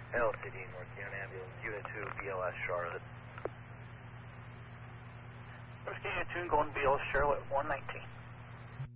LCD, North Canyon Ambulance, Unit 2, BLS Charlotte. North Canyon 2 going BLS Charlotte 119.